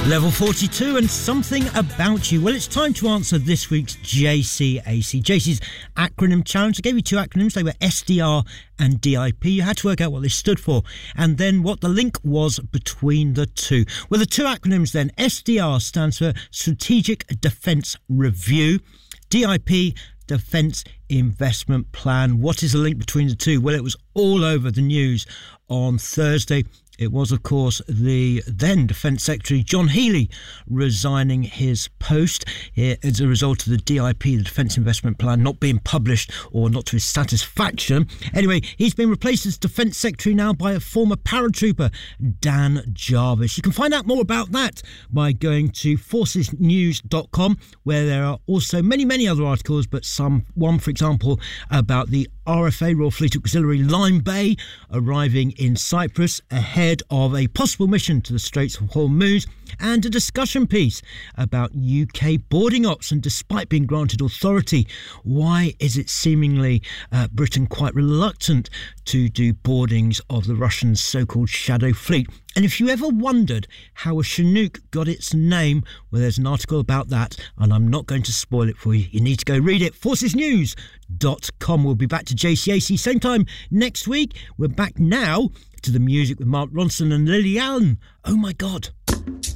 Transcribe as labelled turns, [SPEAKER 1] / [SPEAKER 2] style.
[SPEAKER 1] Level 42 and something about you. Well, it's time to answer this week's JCAC. JC's acronym challenge. I gave you two acronyms. They were SDR and DIP. You had to work out what they stood for and then what the link was between the two. Well, the two acronyms then. SDR stands for Strategic Defence Review. DIP, Defence Investment Plan. What is the link between the two? Well, it was all over the news on Thursday. It was, of course, the then Defence Secretary John Healey resigning his post as a result of the DIP, the Defence Investment Plan, not being published or not to his satisfaction. Anyway, he's been replaced as Defence Secretary now by a former paratrooper, Dan Jarvis. You can find out more about that by going to forcesnews.com, where there are also many other articles, but one, for example, about the RFA, Royal Fleet Auxiliary Lyme Bay, arriving in Cyprus ahead of a possible mission to the Straits of Hormuz, and a discussion piece about UK boarding ops. And despite being granted authority, why is it seemingly Britain quite reluctant to do boardings of the Russian so-called shadow fleet? And if you ever wondered how a Chinook got its name, well, there's an article about that, and I'm not going to spoil it for you. You need to go read it. forcesnews.com. We'll be back to JCAC same time next week. We're back now to the music with Mark Ronson and Lily Allen. Oh my God.